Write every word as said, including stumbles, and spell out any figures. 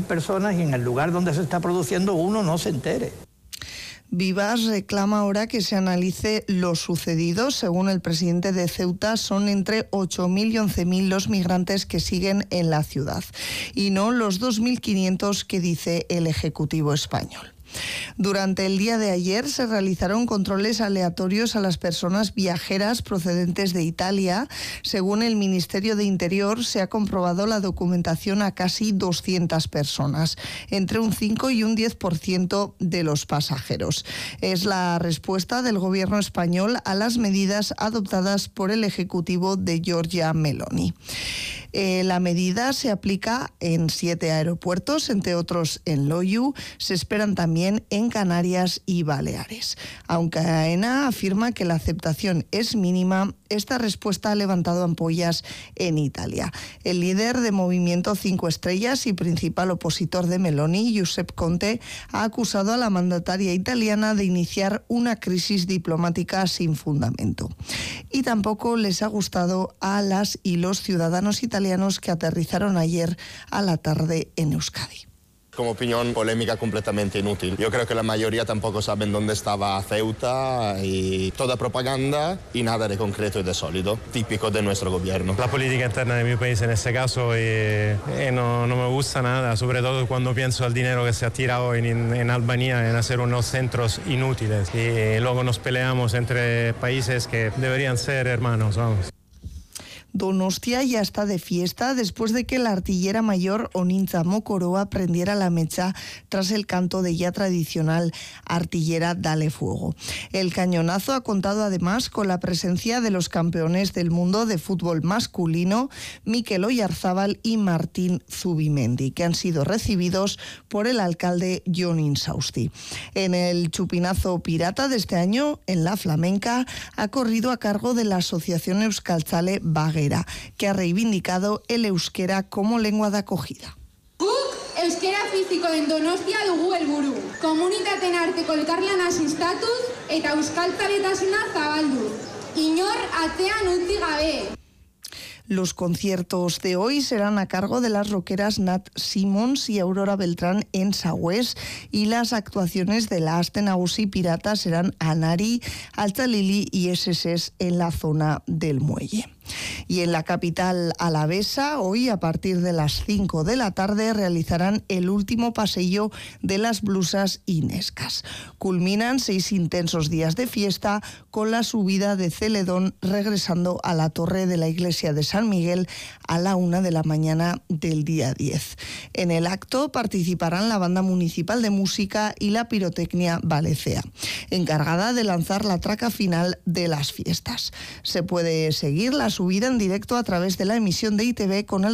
mil personas y en el lugar donde se está produciendo uno no se entere. Vivas reclama ahora que se analice lo sucedido. Según el presidente de Ceuta, son entre ocho mil y once mil los migrantes que siguen en la ciudad, y no los dos mil quinientos que dice el Ejecutivo español. Durante el día de ayer se realizaron controles aleatorios a las personas viajeras procedentes de Italia. Según el Ministerio de Interior, se ha comprobado la documentación a casi doscientas personas, entre un cinco y un diez por ciento de los pasajeros. Es la respuesta del gobierno español a las medidas adoptadas por el Ejecutivo de Giorgia Meloni. Eh, la medida se aplica en siete aeropuertos, entre otros en Loiu. Se esperan también en Canarias y Baleares. Aunque AENA afirma que la aceptación es mínima, esta respuesta ha levantado ampollas en Italia. El líder de Movimiento Cinco Estrellas y principal opositor de Meloni, Giuseppe Conte, ha acusado a la mandataria italiana de iniciar una crisis diplomática sin fundamento. Y tampoco les ha gustado a las y los ciudadanos italianos que aterrizaron ayer a la tarde en Euskadi. Como opinión polémica completamente inútil. Yo creo que la mayoría tampoco saben dónde estaba Ceuta y toda propaganda y nada de concreto y de sólido, típico de nuestro gobierno. La política interna de mi país en este caso eh, eh, no, no me gusta nada, sobre todo cuando pienso al dinero que se ha tirado en, en Albania en hacer unos centros inútiles y luego nos peleamos entre países que deberían ser hermanos, vamos. Donostia ya está de fiesta después de que la artillera mayor Onintza Mokoroa prendiera la mecha tras el canto de ya tradicional Artillera Dale Fuego. El cañonazo ha contado además con la presencia de los campeones del mundo de fútbol masculino Mikel Oyarzábal y Martín Zubimendi, que han sido recibidos por el alcalde Jon Insausti. En el chupinazo pirata de este año, en la flamenca, ha corrido a cargo de la Asociación Euskaltzale Baguera, que ha reivindicado el euskera como lengua de acogida. Guk euskera fizikoen Donostia dugu helburu. Komunitateen arteko elkarlana sustatuz eta euskaltzaletasuna zabaldu. Inor atzean utzi gabe. Los conciertos de hoy serán a cargo de las rockeras Nat Simons y Aurora Beltrán en Sagüés, y las actuaciones de la Aste Nagusi Pirata serán Anari, Alta Lili y S S S en la zona del Muelle. Y en la capital alavesa, hoy a partir de las cinco de la tarde realizarán el último paseillo de las blusas inescas. Culminan seis intensos días de fiesta con la subida de Celedón, regresando a la torre de la iglesia de San Miguel a la una de la mañana del día diez. En el acto participarán la Banda Municipal de Música y la Pirotecnia Balecea, encargada de lanzar la traca final de las fiestas. Se puede seguir la subida en directo a través de la emisión de I T V con el